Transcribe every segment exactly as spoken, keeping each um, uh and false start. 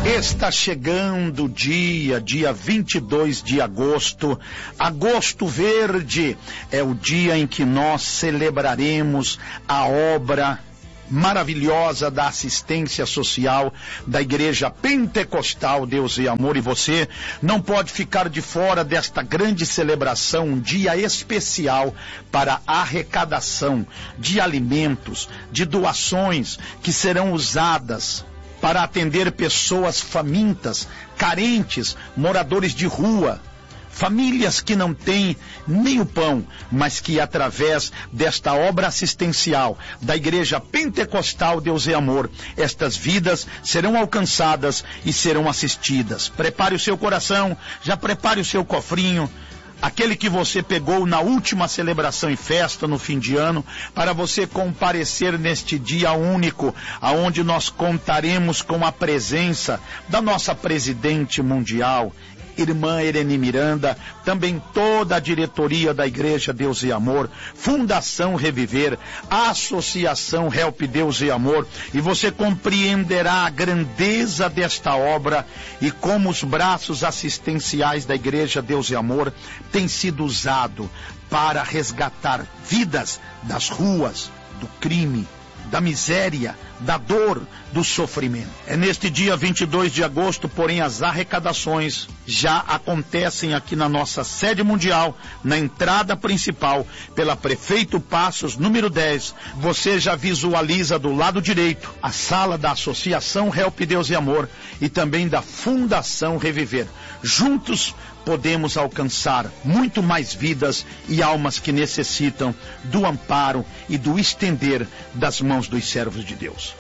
Está chegando o dia, dia vinte e dois de agosto, agosto verde, é o dia em que nós celebraremos a obra maravilhosa da assistência social da Igreja Pentecostal Deus e Amor, e você não pode ficar de fora desta grande celebração, um dia especial para arrecadação de alimentos, de doações que serão usadas para atender pessoas famintas, carentes, moradores de rua, famílias que não têm nem o pão, mas que através desta obra assistencial da Igreja Pentecostal Deus e Amor, estas vidas serão alcançadas e serão assistidas. Prepare o seu coração, já prepare o seu cofrinho, aquele que você pegou na última celebração e festa no fim de ano, para você comparecer neste dia único, aonde nós contaremos com a presença da nossa presidente mundial, irmã Irene Miranda, também toda a diretoria da Igreja Deus e Amor, Fundação Reviver, Associação Help Deus e Amor, e você compreenderá a grandeza desta obra e como os braços assistenciais da Igreja Deus e Amor têm sido usados para resgatar vidas das ruas, do crime, da miséria, da dor, do sofrimento. É neste dia vinte e dois de agosto, porém as arrecadações já acontecem aqui na nossa sede mundial, na entrada principal, pela Prefeito Passos, número dez. Você já visualiza do lado direito a sala da Associação Help Deus e Amor e também da Fundação Reviver. Juntos podemos alcançar muito mais vidas e almas que necessitam do amparo e do estender das mãos dos servos de Deus.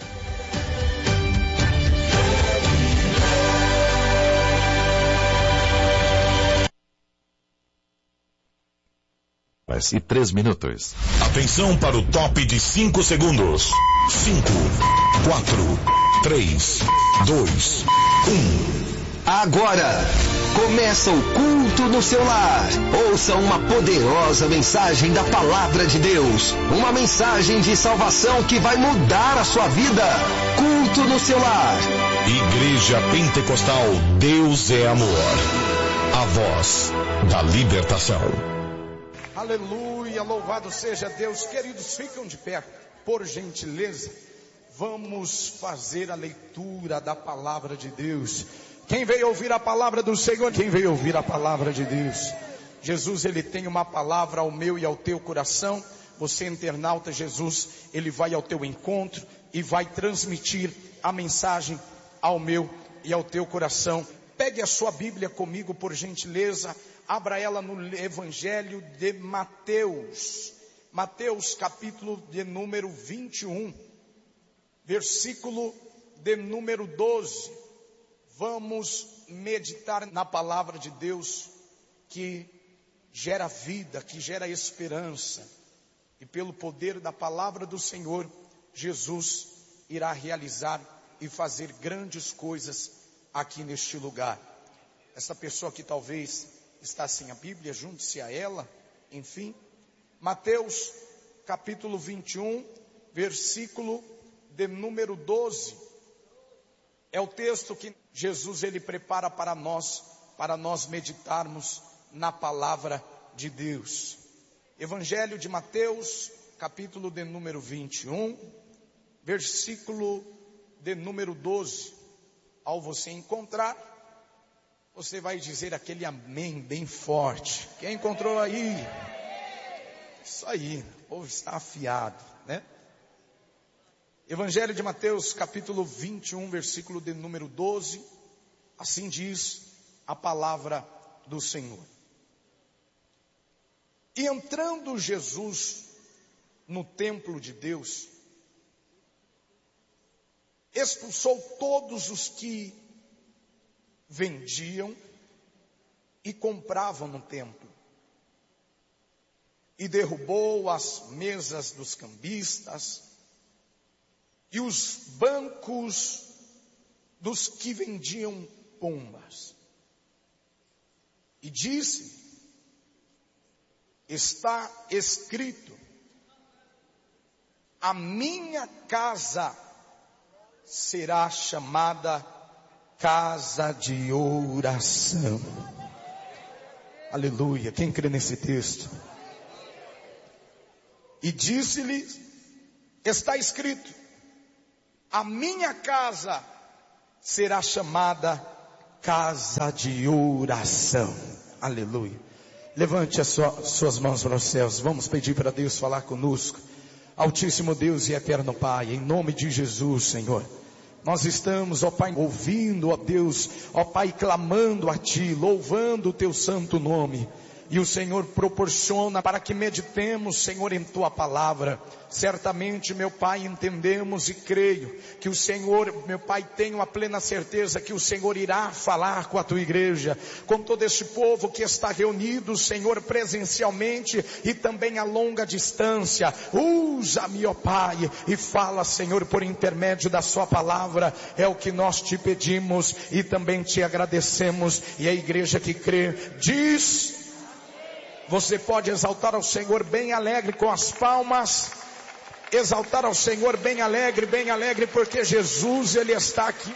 E três minutos. Atenção para o top de cinco segundos. Cinco, quatro, três, dois, um. Agora começa o culto no seu lar. Ouça uma poderosa mensagem da palavra de Deus. Uma mensagem de salvação que vai mudar a sua vida. Culto no seu lar. Igreja Pentecostal Deus é Amor. A voz da libertação. Aleluia, louvado seja Deus. Queridos, ficam de pé, por gentileza. Vamos fazer a leitura da palavra de Deus. Quem veio ouvir a palavra do Senhor? Quem veio ouvir a palavra de Deus? Jesus, ele tem uma palavra ao meu e ao teu coração. Você, internauta, Jesus, ele vai ao teu encontro e vai transmitir a mensagem ao meu e ao teu coração. Pegue a sua Bíblia comigo, por gentileza. Abra ela no Evangelho de Mateus. Mateus, capítulo de número vinte e um, versículo de número doze. Vamos meditar na palavra de Deus que gera vida, que gera esperança. E pelo poder da palavra do Senhor, Jesus irá realizar e fazer grandes coisas aqui neste lugar. Essa pessoa que talvez está sem a Bíblia, junte-se a ela. Enfim, Mateus capítulo vinte e um, versículo de número doze. É o texto que Jesus ele prepara para nós, para nós meditarmos na palavra de Deus. Evangelho de Mateus, capítulo de número vinte e um, versículo de número doze. Ao você encontrar, você vai dizer aquele amém bem forte. Quem encontrou aí? Isso aí, o povo está afiado, né? Evangelho de Mateus, capítulo vinte e um, versículo de número doze. Assim diz a palavra do Senhor. E entrando Jesus no templo de Deus, expulsou todos os que vendiam e compravam no templo. E derrubou as mesas dos cambistas e os bancos dos que vendiam pombas. E disse: está escrito, a minha casa será chamada casa de oração. Aleluia. Quem crê nesse texto? E disse-lhe, está escrito, a minha casa será chamada casa de oração. Aleluia. Levante as sua, suas mãos para os céus. Vamos pedir para Deus falar conosco. Altíssimo Deus e eterno Pai, em nome de Jesus, Senhor, nós estamos, ó Pai, ouvindo, ó Deus, ó Pai, clamando a Ti, louvando o Teu santo nome. E o Senhor proporciona para que meditemos, Senhor, em Tua palavra. Certamente, meu Pai, entendemos e creio que o Senhor, meu Pai, tenho a plena certeza que o Senhor irá falar com a Tua igreja, com todo este povo que está reunido, Senhor, presencialmente e também a longa distância. Usa-me, ó Pai, e fala, Senhor, por intermédio da Sua palavra. É o que nós Te pedimos e também Te agradecemos. E a igreja que crê diz... Você pode exaltar ao Senhor bem alegre com as palmas. Exaltar ao Senhor bem alegre, bem alegre, porque Jesus, Ele está aqui.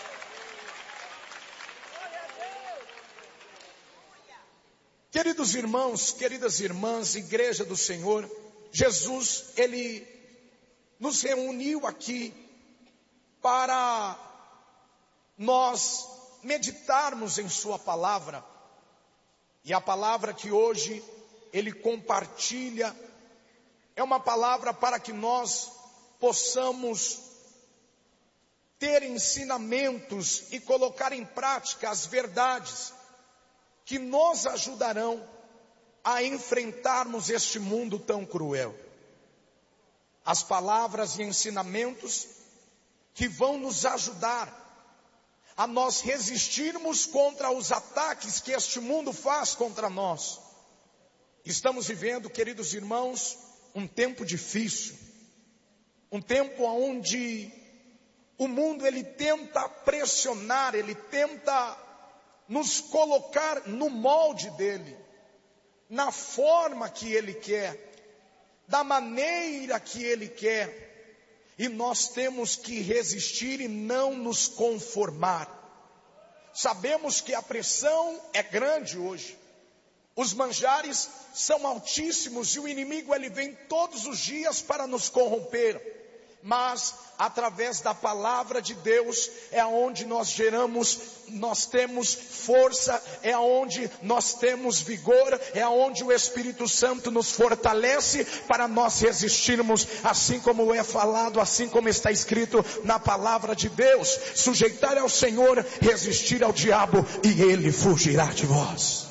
Queridos irmãos, queridas irmãs, igreja do Senhor, Jesus, Ele nos reuniu aqui para nós meditarmos em Sua palavra. E a palavra que hoje Ele compartilha, é uma palavra para que nós possamos ter ensinamentos e colocar em prática as verdades que nos ajudarão a enfrentarmos este mundo tão cruel. As palavras e ensinamentos que vão nos ajudar a nós resistirmos contra os ataques que este mundo faz contra nós. Estamos vivendo, queridos irmãos, um tempo difícil, um tempo onde o mundo ele tenta pressionar, ele tenta nos colocar no molde dele, na forma que ele quer, da maneira que ele quer, e nós temos que resistir e não nos conformar. Sabemos que a pressão é grande hoje. Os manjares são altíssimos e o inimigo ele vem todos os dias para nos corromper. Mas através da palavra de Deus é onde nós geramos, nós temos força, é onde nós temos vigor, é onde o Espírito Santo nos fortalece para nós resistirmos, assim como é falado, assim como está escrito na palavra de Deus: sujeitar ao Senhor, resistir ao diabo e ele fugirá de vós.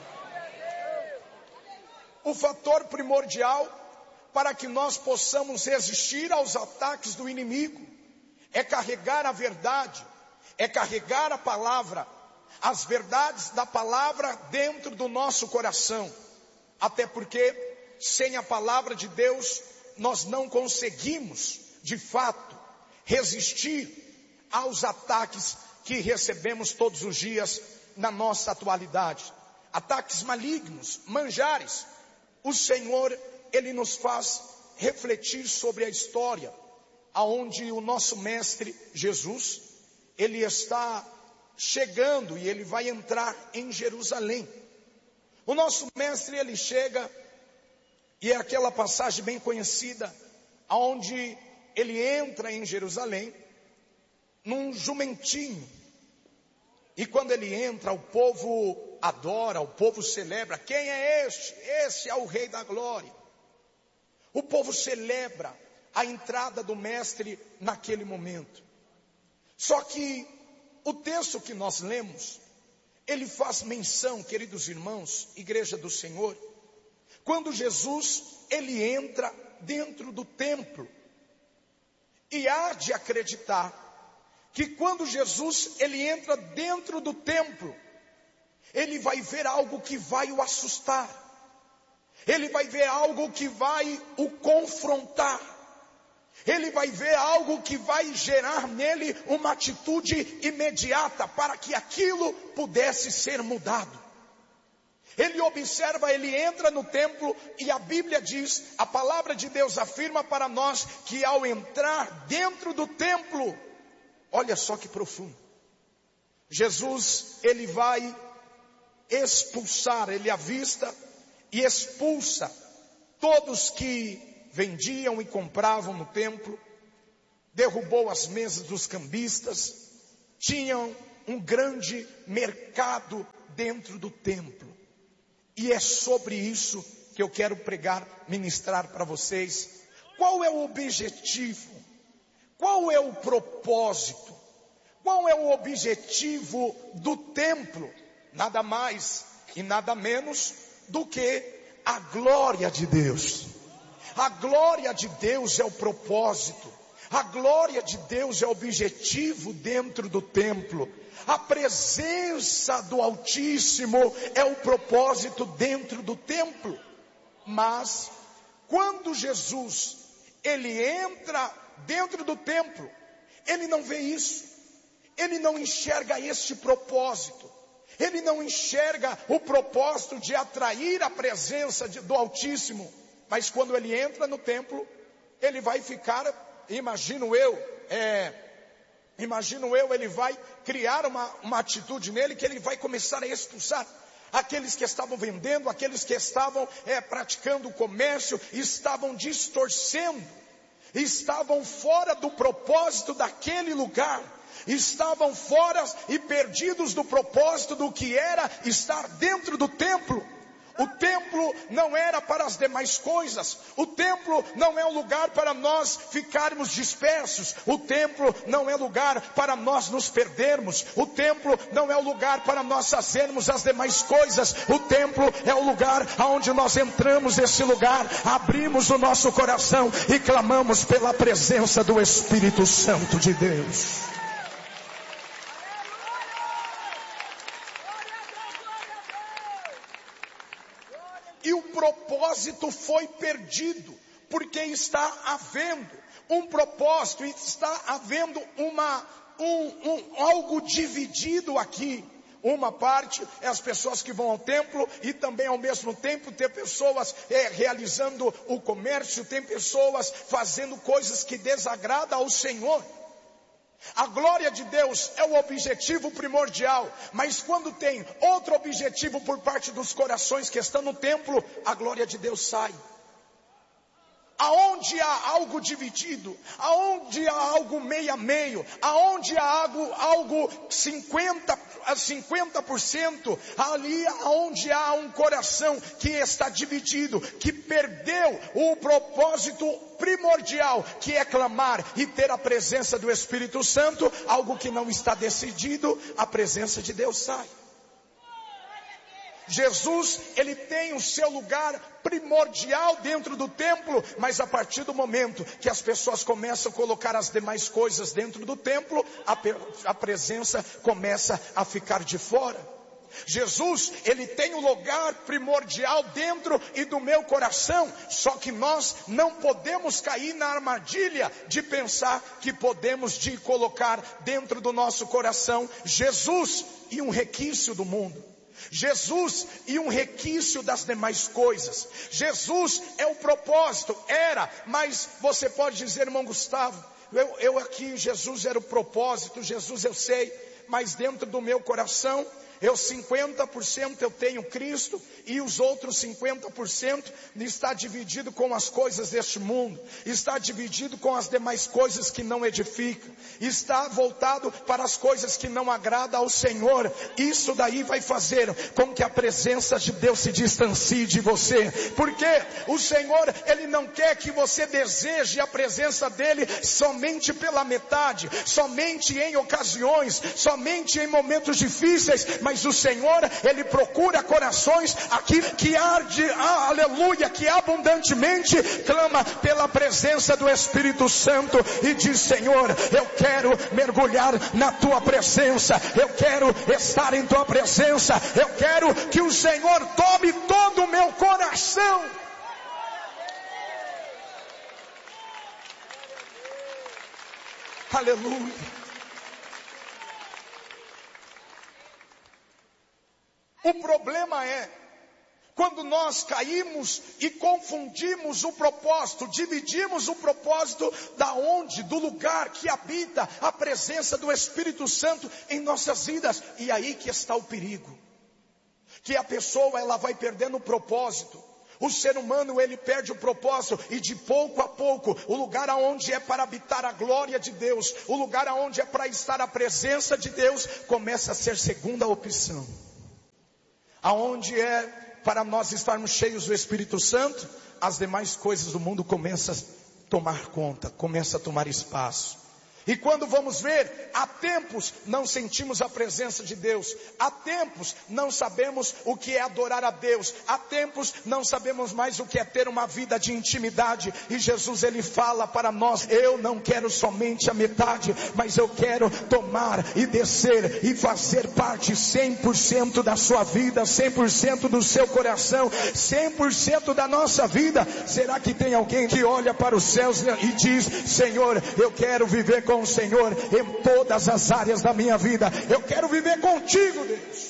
O fator primordial para que nós possamos resistir aos ataques do inimigo é carregar a verdade, é carregar a palavra, as verdades da palavra dentro do nosso coração. Até porque sem a palavra de Deus nós não conseguimos, de fato, resistir aos ataques que recebemos todos os dias na nossa atualidade. Ataques malignos, manjares. O Senhor, Ele nos faz refletir sobre a história, aonde o nosso mestre Jesus, Ele está chegando e Ele vai entrar em Jerusalém. O nosso mestre, Ele chega, e é aquela passagem bem conhecida, aonde Ele entra em Jerusalém, num jumentinho, e quando Ele entra, o povo adora, o povo celebra. Quem é este? Esse é o Rei da Glória. O povo celebra a entrada do mestre naquele momento. Só que o texto que nós lemos, ele faz menção, queridos irmãos, igreja do Senhor, quando Jesus, ele entra dentro do templo. E há de acreditar que quando Jesus, ele entra dentro do templo, ele vai ver algo que vai o assustar. Ele vai ver algo que vai o confrontar. Ele vai ver algo que vai gerar nele uma atitude imediata para que aquilo pudesse ser mudado. Ele observa, ele entra no templo e a Bíblia diz, a palavra de Deus afirma para nós que ao entrar dentro do templo, olha só que profundo, Jesus, ele vai expulsar, ele avista e expulsa todos que vendiam e compravam no templo, derrubou as mesas dos cambistas, tinham um grande mercado dentro do templo. E é sobre isso que eu quero pregar, ministrar para vocês. Qual é o objetivo? Qual é o propósito? Qual é o objetivo do templo? Nada mais e nada menos do que a glória de Deus. A glória de Deus é o propósito. A glória de Deus é o objetivo dentro do templo. A presença do Altíssimo é o propósito dentro do templo. Mas quando Jesus, ele entra dentro do templo, ele não vê isso. Ele não enxerga este propósito. Ele não enxerga o propósito de atrair a presença de, do Altíssimo. Mas quando ele entra no templo, ele vai ficar, imagino eu, é, imagino eu, ele vai criar uma, uma atitude nele que ele vai começar a expulsar aqueles que estavam vendendo, aqueles que estavam é, praticando o comércio, estavam distorcendo, estavam fora do propósito daquele lugar, estavam fora e perdidos do propósito do que era estar dentro do templo. O templo não era para as demais coisas. O templo não é um lugar para nós ficarmos dispersos. O templo não é lugar para nós nos perdermos. O templo não é o lugar para nós fazermos as demais coisas. O templo é o lugar onde nós entramos nesse lugar, abrimos o nosso coração e clamamos pela presença do Espírito Santo de Deus. E o propósito foi perdido, porque está havendo um propósito, está havendo uma, um, um, algo dividido aqui. Uma parte é as pessoas que vão ao templo e também ao mesmo tempo tem pessoas é, realizando o comércio, tem pessoas fazendo coisas que desagradam ao Senhor. A glória de Deus é o objetivo primordial, mas quando tem outro objetivo por parte dos corações que estão no templo, a glória de Deus sai. Aonde há algo dividido, aonde há algo meio a meio, aonde há algo, algo cinquenta a cinquenta por cento, ali aonde há um coração que está dividido, que perdeu o propósito primordial, que é clamar e ter a presença do Espírito Santo, algo que não está decidido, a presença de Deus sai. Jesus, ele tem o seu lugar primordial dentro do templo, mas a partir do momento que as pessoas começam a colocar as demais coisas dentro do templo, a, a presença começa a ficar de fora. Jesus, ele tem o lugar primordial dentro e do meu coração, só que nós não podemos cair na armadilha de pensar que podemos de colocar dentro do nosso coração Jesus e um requisito do mundo. Jesus e um requisito das demais coisas. Jesus é o propósito, era, mas você pode dizer, irmão Gustavo, eu, eu aqui, Jesus era o propósito, Jesus eu sei, mas dentro do meu coração, eu cinquenta por cento eu tenho Cristo e os outros cinquenta por cento está dividido com as coisas deste mundo, está dividido com as demais coisas que não edificam, está voltado para as coisas que não agradam ao Senhor. Isso daí vai fazer com que a presença de Deus se distancie de você, porque o Senhor, ele não quer que você deseje a presença dele somente pela metade, somente em ocasiões, somente em momentos difíceis, mas Mas o Senhor, ele procura corações aqui que arde, ah, aleluia, que abundantemente clama pela presença do Espírito Santo e diz: Senhor, eu quero mergulhar na tua presença, eu quero estar em tua presença, eu quero que o Senhor tome todo o meu coração. Aleluia. O problema é, Quando nós caímos e confundimos o propósito, dividimos o propósito da onde, do lugar que habita a presença do Espírito Santo em nossas vidas. E aí que está o perigo. Que a pessoa, ela vai perdendo o propósito. O ser humano, ele perde o propósito e de pouco a pouco, o lugar aonde é para habitar a glória de Deus, o lugar aonde é para estar a presença de Deus, começa a ser segunda opção. Aonde é para nós estarmos cheios do Espírito Santo, as demais coisas do mundo começam a tomar conta, começam a tomar espaço. E quando vamos ver, há tempos não sentimos a presença de Deus, há tempos não sabemos o que é adorar a Deus, há tempos não sabemos mais o que é ter uma vida de intimidade. E Jesus, ele fala para nós: eu não quero somente a metade, mas eu quero tomar e descer e fazer parte cem por cento da sua vida, cem por cento do seu coração, cem por cento da nossa vida. Será que tem alguém que olha para os céus e diz: Senhor, eu quero viver com o Senhor em todas as áreas da minha vida, eu quero viver contigo, Deus.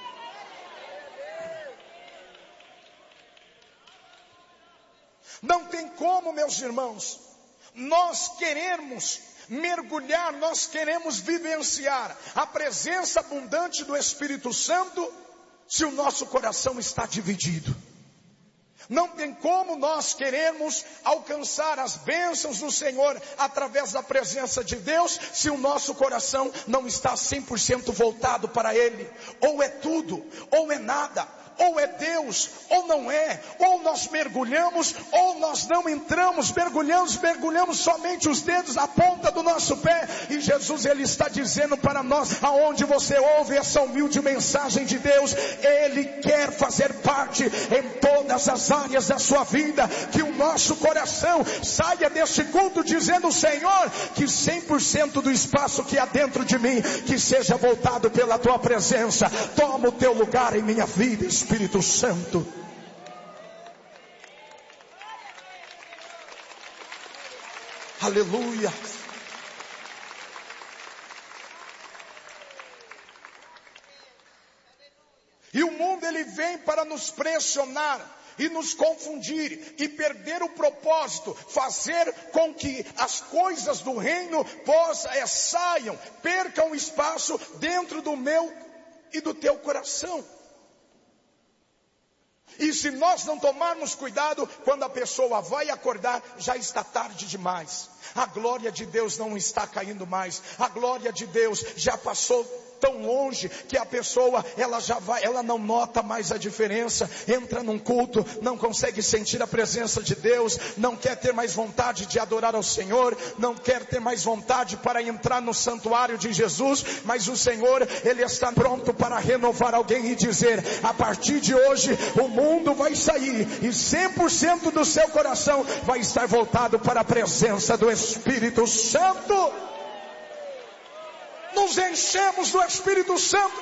Não tem como, meus irmãos, nós queremos mergulhar, nós queremos vivenciar a presença abundante do Espírito Santo se o nosso coração está dividido. Não tem como nós queremos alcançar as bênçãos do Senhor através da presença de Deus se o nosso coração não está cem por cento voltado para Ele. Ou é tudo, ou é nada. Ou é Deus, ou não é. Ou nós mergulhamos, ou nós não entramos. Mergulhamos, mergulhamos somente os dedos na ponta do nosso pé. E Jesus, ele está dizendo para nós: aonde você ouve essa humilde mensagem de Deus, Ele quer fazer parte em todas as áreas da sua vida. Que o nosso coração saia deste culto dizendo: Senhor, que cem por cento do espaço que há dentro de mim, que seja voltado pela Tua presença. Toma o Teu lugar em minha vida, Espírito Santo. Aleluia. E o mundo, ele vem para nos pressionar e nos confundir e perder o propósito, fazer com que as coisas do reino possam, é, saiam, percam espaço dentro do meu e do teu coração. E se nós não tomarmos cuidado, quando a pessoa vai acordar, já está tarde demais. A glória de Deus não está caindo mais. A glória de Deus já passou tão longe que a pessoa, ela já vai, ela não nota mais a diferença. Entra num culto, não consegue sentir a presença de Deus, não quer ter mais vontade de adorar ao Senhor, não quer ter mais vontade para entrar no santuário de Jesus. Mas o Senhor, Ele está pronto para renovar alguém e dizer: a partir de hoje o mundo vai sair e cem por cento do seu coração vai estar voltado para a presença do Espírito Santo. Nos enchemos do Espírito Santo.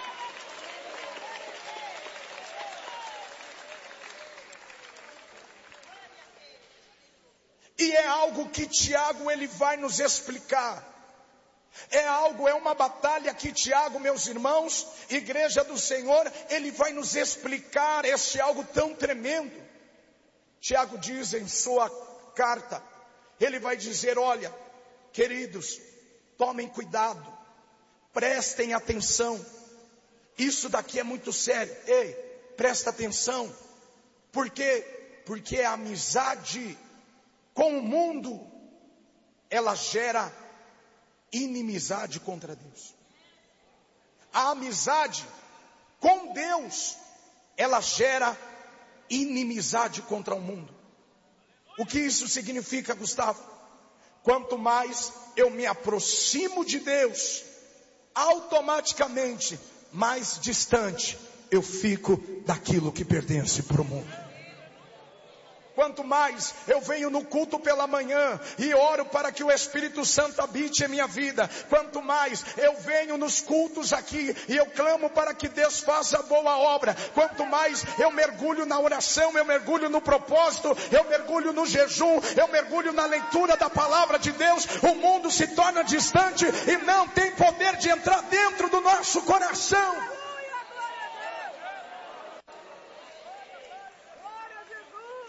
E é algo que Tiago, ele vai nos explicar. É algo, é uma batalha que Tiago, meus irmãos, igreja do Senhor, ele vai nos explicar este algo tão tremendo. Tiago diz em sua carta, ele vai dizer: olha, queridos, tomem cuidado. Prestem atenção, isso daqui é muito sério. Ei, presta atenção. Por quê? Porque a amizade com o mundo, ela gera inimizade contra Deus. A amizade com Deus, ela gera inimizade contra o mundo. O que isso significa, Gustavo? Quanto mais eu me aproximo de Deus, automaticamente mais distante eu fico daquilo que pertence para o mundo. Quanto mais eu venho no culto pela manhã e oro para que o Espírito Santo habite em minha vida, quanto mais eu venho nos cultos aqui e eu clamo para que Deus faça a boa obra, quanto mais eu mergulho na oração, eu mergulho no propósito, eu mergulho no jejum, eu mergulho na leitura da palavra de Deus, o mundo se torna distante e não tem poder de entrar dentro do nosso coração.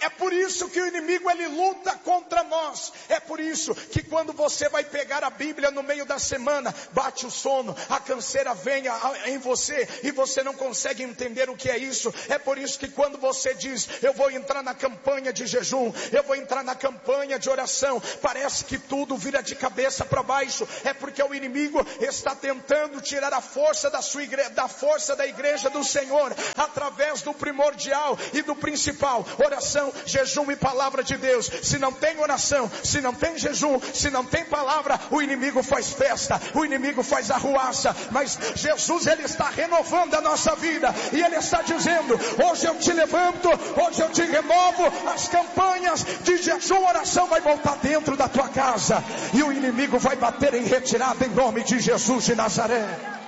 É por isso que o inimigo ele luta contra nós. É por isso que quando você vai pegar a Bíblia no meio da semana, bate o sono, a canseira vem em você e você não consegue entender o que é isso. É por isso que quando você diz, eu vou entrar na campanha de jejum, eu vou entrar na campanha de oração, parece que tudo vira de cabeça para baixo. É porque o inimigo está tentando tirar a força da sua igreja, da força da igreja do Senhor, através do primordial e do principal, oração, jejum e palavra de Deus. Se não tem oração, se não tem jejum, se não tem palavra, o inimigo faz festa, o inimigo faz arruaça. Mas Jesus ele está renovando a nossa vida e ele está dizendo, hoje eu te levanto, hoje eu te renovo. As campanhas de jejum, oração vai voltar dentro da tua casa e o inimigo vai bater em retirada em nome de Jesus de Nazaré.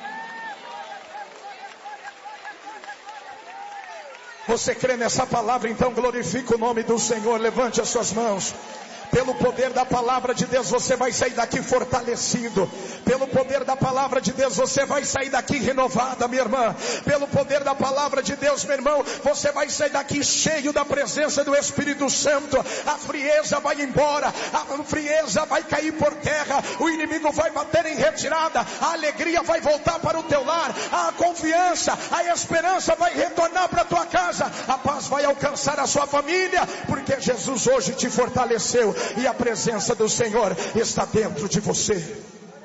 Você crê nessa palavra? Então glorifica o nome do Senhor. Levante as suas mãos. Pelo poder da palavra de Deus você vai sair daqui fortalecido. Pelo poder da palavra de Deus você vai sair daqui renovada, minha irmã. Pelo poder da palavra de Deus, meu irmão, você vai sair daqui cheio da presença do Espírito Santo. A frieza vai embora, a frieza vai cair por terra, o inimigo vai bater em retirada, a alegria vai voltar para o teu lar, a confiança, a esperança vai retornar para a tua casa, a paz vai alcançar a sua família, porque Jesus hoje te fortaleceu e a presença do Senhor está dentro de você.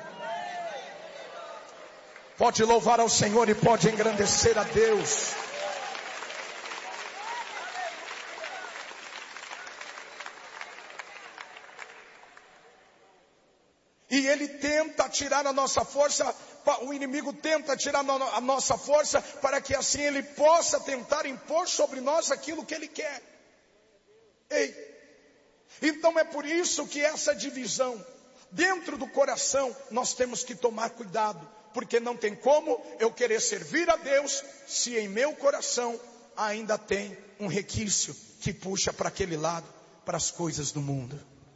Pode louvar ao Senhor e pode engrandecer a Deus. E ele tenta tirar a nossa força, o inimigo tenta tirar a nossa força para que assim ele possa tentar impor sobre nós aquilo que ele quer. Ei, então é por isso que essa divisão dentro do coração nós temos que tomar cuidado, porque não tem como eu querer servir a Deus se em meu coração ainda tem um requício que puxa para aquele lado, para as coisas do mundo.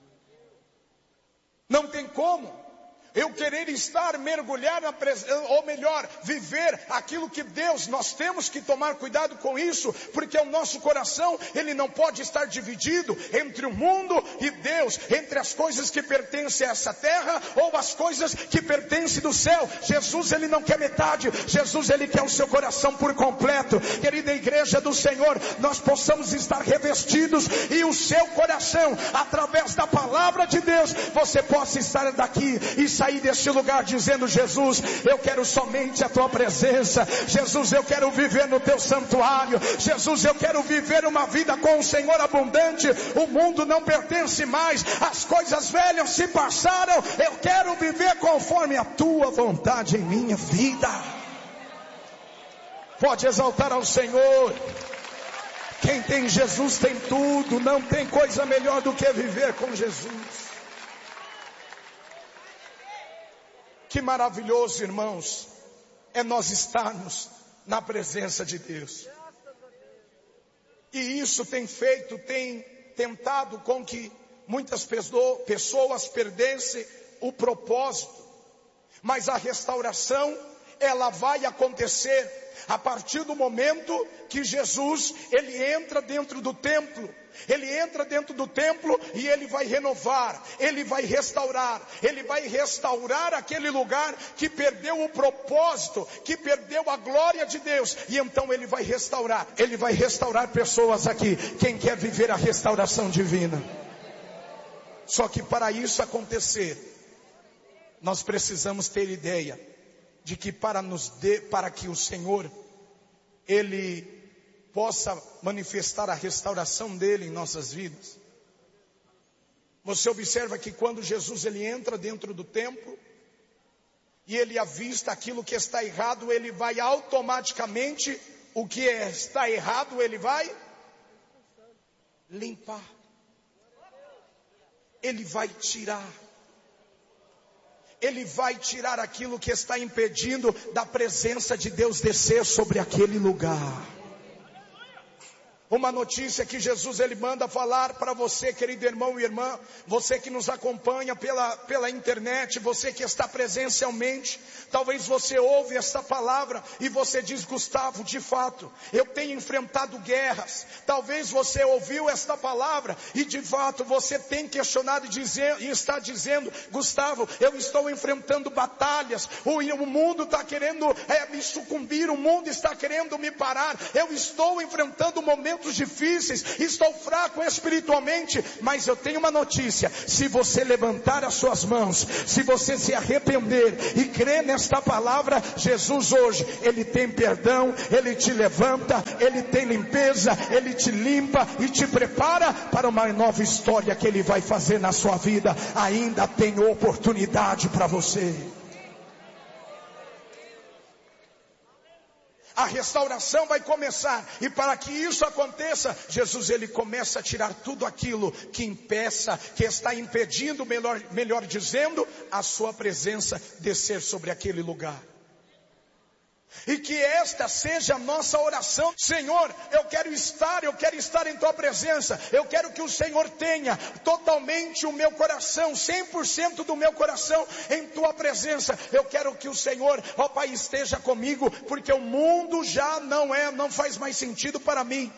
Não tem como eu querer estar, mergulhar na presença, ou melhor, viver aquilo que Deus, nós temos que tomar cuidado com isso, porque o nosso coração, ele não pode estar dividido entre o mundo e Deus, entre as coisas que pertencem a essa terra, ou as coisas que pertencem do céu. Jesus, ele não quer metade, Jesus, ele quer o seu coração por completo. Querida igreja do Senhor, nós possamos estar revestidos, e o seu coração, através da palavra de Deus, você possa estar daqui, e sair sair deste lugar dizendo, Jesus, eu quero somente a tua presença. Jesus, eu quero viver no teu santuário. Jesus, eu quero viver uma vida com o Senhor abundante. O mundo não pertence mais, as coisas velhas se passaram. Eu quero viver conforme a tua vontade em minha vida. Pode exaltar ao Senhor. Quem tem Jesus tem tudo. Não tem coisa melhor do que viver com Jesus. Que maravilhoso, irmãos, é nós estarmos na presença de Deus. E isso tem feito, tem tentado com que muitas pessoas perdessem o propósito. Mas a restauração, ela vai acontecer a partir do momento que Jesus, ele entra dentro do templo. Ele entra dentro do templo e ele vai renovar, ele vai restaurar, ele vai restaurar aquele lugar que perdeu o propósito, que perdeu a glória de Deus. E então ele vai restaurar, ele vai restaurar pessoas aqui. Quem quer viver a restauração divina? Só que para isso acontecer, nós precisamos ter ideia de que para, nos de, para que o Senhor, ele possa manifestar a restauração dele em nossas vidas. Você observa que quando Jesus ele entra dentro do templo e ele avista aquilo que está errado, ele vai automaticamente, o que está errado, ele vai limpar. Ele vai tirar. Ele vai tirar aquilo que está impedindo da presença de Deus descer sobre aquele lugar. Uma notícia que Jesus ele manda falar para você, querido irmão e irmã, você que nos acompanha pela, pela internet, você que está presencialmente, talvez você ouve essa palavra e você diz: Gustavo, de fato, eu tenho enfrentado guerras. Talvez você ouviu esta palavra e de fato você tem questionado e, dizer, e está dizendo: Gustavo, eu estou enfrentando batalhas, o, o mundo está querendo é, me sucumbir, o mundo está querendo me parar, eu estou enfrentando momentos difíceis, estou fraco espiritualmente, mas eu tenho uma notícia: se você levantar as suas mãos, se você se arrepender e crer nesta palavra, Jesus hoje, Ele tem perdão, Ele te levanta, Ele tem limpeza, Ele te limpa e te prepara para uma nova história que Ele vai fazer na sua vida. Ainda tem oportunidade para você. A restauração vai começar, e para que isso aconteça, Jesus ele começa a tirar tudo aquilo que impeça, que está impedindo, melhor, melhor dizendo, a sua presença descer sobre aquele lugar. E que esta seja a nossa oração: Senhor, eu quero estar, eu quero estar em Tua presença, eu quero que o Senhor tenha totalmente o meu coração, cem por cento do meu coração em Tua presença. Eu quero que o Senhor, ó Pai, esteja comigo, porque o mundo já não é, não faz mais sentido para mim.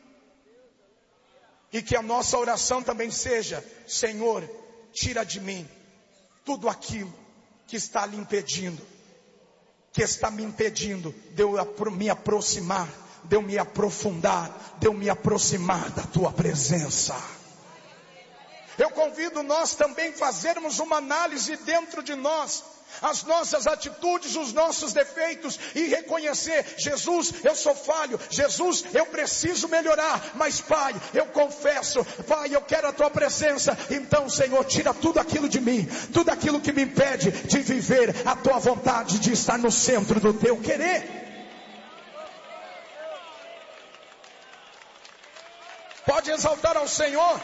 E que a nossa oração também seja: Senhor, tira de mim tudo aquilo que está lhe impedindo, que está me impedindo de eu me aproximar, de eu me aprofundar, de eu me aproximar da Tua presença. Eu convido nós também fazermos uma análise dentro de nós, as nossas atitudes, os nossos defeitos, e reconhecer: Jesus, eu sou falho, Jesus, eu preciso melhorar, mas Pai, eu confesso, Pai, eu quero a Tua presença. Então, Senhor, tira tudo aquilo de mim, tudo aquilo que me impede de viver a Tua vontade, de estar no centro do Teu querer. Pode exaltar ao Senhor.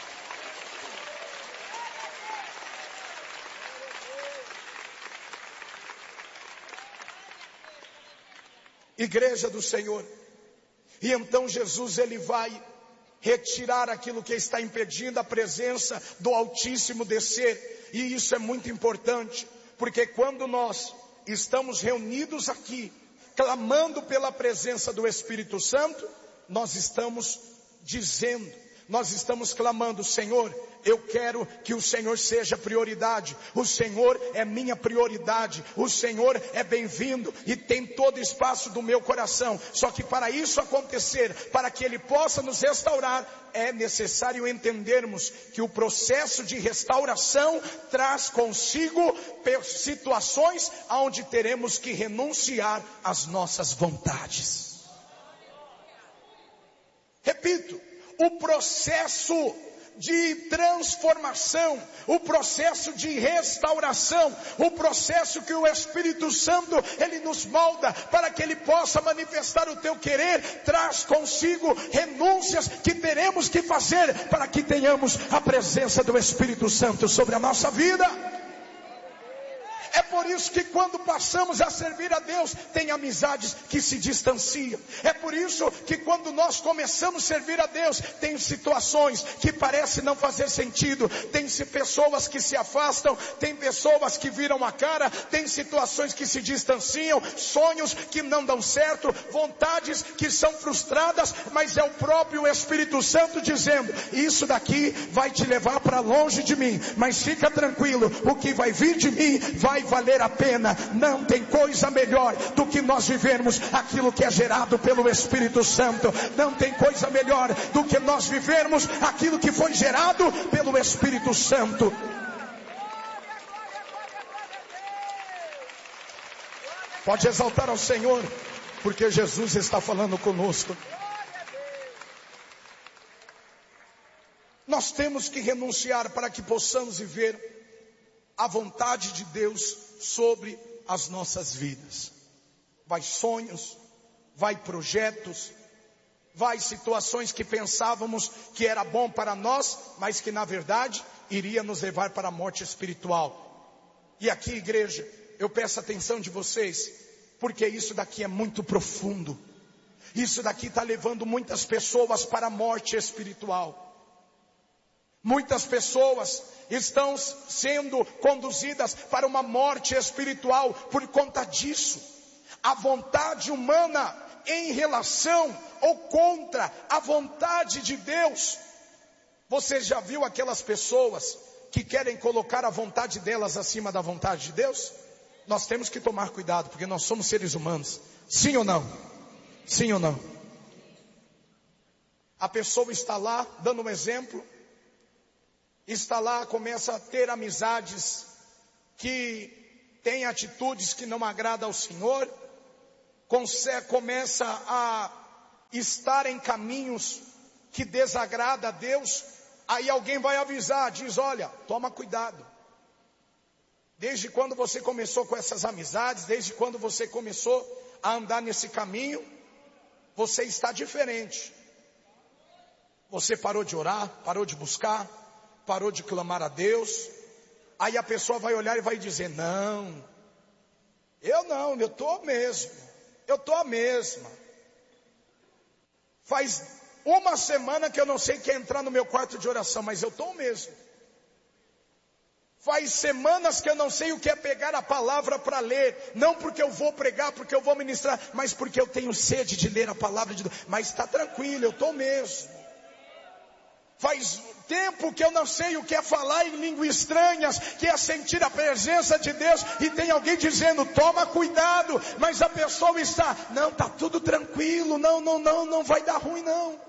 Igreja do Senhor. E então Jesus ele vai retirar aquilo que está impedindo a presença do Altíssimo descer. E isso é muito importante, porque quando nós estamos reunidos aqui, clamando pela presença do Espírito Santo, nós estamos dizendo, nós estamos clamando: Senhor, eu quero que o Senhor seja prioridade, o Senhor é minha prioridade, o Senhor é bem-vindo e tem todo espaço do meu coração. Só que para isso acontecer, para que Ele possa nos restaurar, é necessário entendermos que o processo de restauração traz consigo situações onde teremos que renunciar às nossas vontades. Repito, o processo de transformação, o processo de restauração, o processo que o Espírito Santo ele nos molda para que ele possa manifestar o teu querer, traz consigo renúncias que teremos que fazer para que tenhamos a presença do Espírito Santo sobre a nossa vida. É por isso que quando passamos a servir a Deus, tem amizades que se distanciam. É por isso que quando nós começamos a servir a Deus, tem situações que parecem não fazer sentido. Tem pessoas que se afastam, tem pessoas que viram a cara, tem situações que se distanciam, sonhos que não dão certo, vontades que são frustradas, mas é o próprio Espírito Santo dizendo: isso daqui vai te levar para longe de mim, mas fica tranquilo, o que vai vir de mim vai valer a pena. Não tem coisa melhor do que nós vivermos aquilo que é gerado pelo Espírito Santo. Não tem coisa melhor do que nós vivermos aquilo que foi gerado pelo Espírito Santo. Pode exaltar ao Senhor, porque Jesus está falando conosco. Nós temos que renunciar para que possamos viver a vontade de Deus sobre as nossas vidas. Vai sonhos, vai projetos, vai situações que pensávamos que era bom para nós, mas que na verdade iria nos levar para a morte espiritual. E aqui, igreja, eu peço a atenção de vocês, porque isso daqui é muito profundo. Isso daqui está levando muitas pessoas para a morte espiritual. Muitas pessoas estão sendo conduzidas para uma morte espiritual por conta disso. A vontade humana em relação ou contra a vontade de Deus. Você já viu aquelas pessoas que querem colocar a vontade delas acima da vontade de Deus? Nós temos que tomar cuidado, porque nós somos seres humanos. Sim ou não? Sim ou não? A pessoa está lá, dando um exemplo, está lá, começa a ter amizades que têm atitudes que não agradam ao Senhor, começa a estar em caminhos que desagrada a Deus. Aí alguém vai avisar, diz, olha, toma cuidado. Desde quando você começou com essas amizades, desde quando você começou a andar nesse caminho, você está diferente. Você parou de orar, parou de buscar, parou de clamar a Deus. Aí a pessoa vai olhar e vai dizer, não, eu não, eu estou mesmo, eu estou a mesma. Faz uma semana que eu não sei quem entrar no meu quarto de oração, mas eu estou mesmo. Faz semanas que eu não sei o que é pegar a palavra para ler. Não porque eu vou pregar, porque eu vou ministrar, mas porque eu tenho sede de ler a palavra de Deus. Mas está tranquilo, eu estou mesmo. Faz tempo que eu não sei o que é falar em línguas estranhas, que é sentir a presença de Deus, e tem alguém dizendo, toma cuidado, mas a pessoa está, não, está tudo tranquilo, não, não, não, não vai dar ruim não.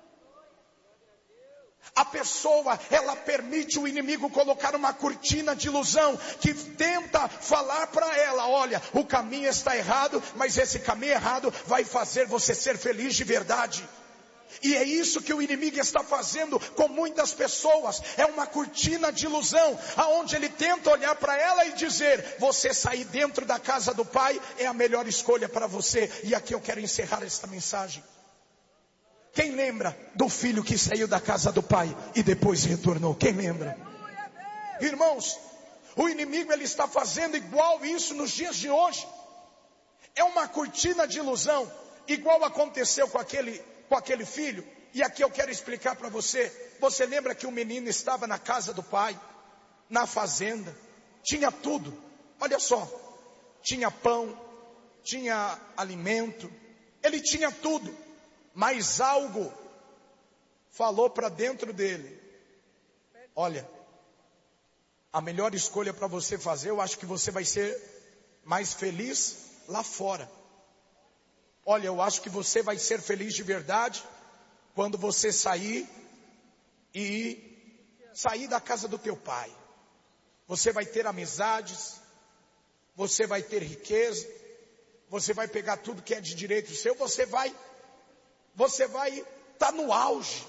A pessoa, ela permite o inimigo colocar uma cortina de ilusão, que tenta falar para ela, olha, o caminho está errado, mas esse caminho errado vai fazer você ser feliz de verdade. E é isso que o inimigo está fazendo com muitas pessoas. É uma cortina de ilusão, aonde ele tenta olhar para ela e dizer, você sair dentro da casa do Pai é a melhor escolha para você. E aqui eu quero encerrar esta mensagem. Quem lembra do filho que saiu da casa do pai e depois retornou? Quem lembra? Irmãos, o inimigo ele está fazendo igual isso nos dias de hoje. É uma cortina de ilusão, igual aconteceu com aquele, com aquele filho. E aqui eu quero explicar para você. Você lembra que o menino estava na casa do pai, na fazenda, tinha tudo. Olha só, tinha pão, tinha alimento, ele tinha tudo. Mas algo falou para dentro dele, olha, a melhor escolha para você fazer, eu acho que você vai ser mais feliz lá fora. Olha, eu acho que você vai ser feliz de verdade quando você sair e sair da casa do teu pai. Você vai ter amizades, você vai ter riqueza, você vai pegar tudo que é de direito seu, você vai... Você vai estar tá no auge.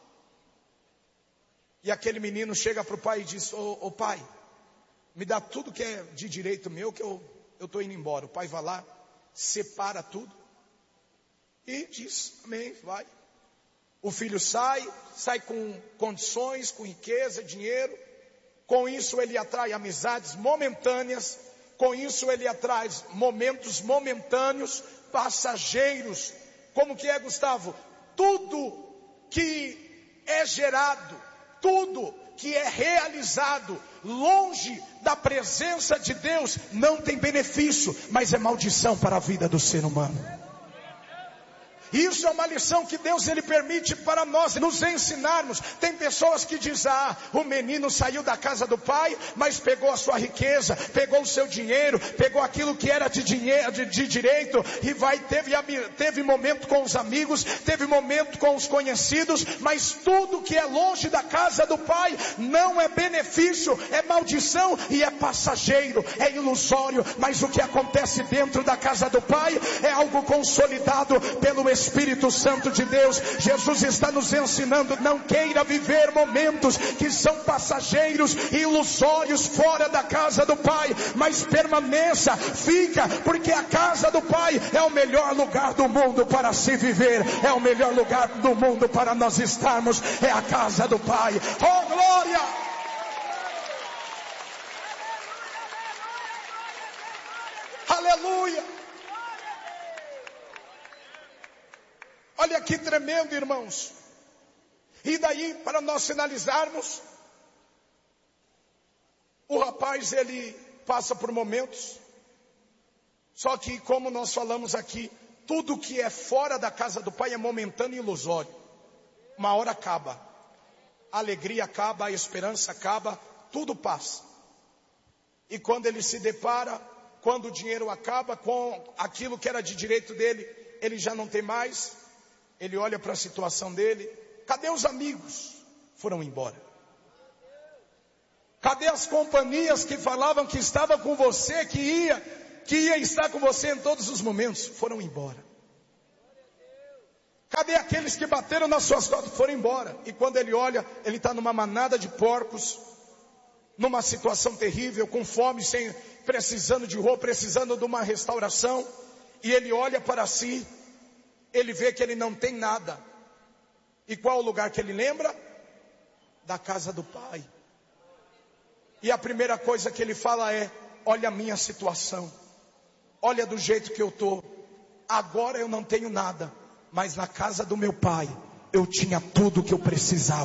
E aquele menino chega para o pai e diz, ô, ô pai, me dá tudo que é de direito meu, que eu estou indo embora. O pai vai lá, separa tudo e diz, amém, vai. O filho sai, sai com condições, com riqueza, dinheiro. Com isso ele atrai amizades momentâneas. Com isso ele atrai momentos momentâneos, passageiros. Como que é, Gustavo? Tudo que é gerado, tudo que é realizado longe da presença de Deus não tem benefício, mas é maldição para a vida do ser humano. Isso é uma lição que Deus ele permite para nós nos ensinarmos. Tem pessoas que dizem, ah, o menino saiu da casa do pai, mas pegou a sua riqueza, pegou o seu dinheiro, pegou aquilo que era de, dinheiro, de, de direito, e vai, teve, teve momento com os amigos, teve momento com os conhecidos, mas tudo que é longe da casa do pai não é benefício, é maldição e é passageiro, é ilusório. Mas o que acontece dentro da casa do pai é algo consolidado pelo Espírito Espírito Santo de Deus. Jesus está nos ensinando, não queira viver momentos que são passageiros e ilusórios fora da casa do Pai, mas permaneça, fica, porque a casa do Pai é o melhor lugar do mundo para se viver, é o melhor lugar do mundo para nós estarmos, é a casa do Pai. Oh glória! Aleluia! Olha que tremendo, irmãos. E daí, para nós finalizarmos, o rapaz, ele passa por momentos. Só que, como nós falamos aqui, tudo que é fora da casa do Pai é momentâneo e ilusório. Uma hora acaba. A alegria acaba, a esperança acaba, tudo passa. E quando ele se depara, quando o dinheiro acaba, com aquilo que era de direito dele, ele já não tem mais. Ele olha para a situação dele. Cadê os amigos? Foram embora. Cadê as companhias que falavam que estava com você, que ia, que ia estar com você em todos os momentos? Foram embora. Cadê aqueles que bateram nas suas costas? Foram embora. E quando ele olha, ele está numa manada de porcos, numa situação terrível, com fome, sem, precisando de roupa, precisando de uma restauração. E ele olha para si, ele vê que ele não tem nada. E qual o lugar que ele lembra? Da casa do Pai. E a primeira coisa que ele fala é: olha a minha situação, olha do jeito que eu estou. Agora eu não tenho nada, mas na casa do meu Pai eu tinha tudo o que eu precisava.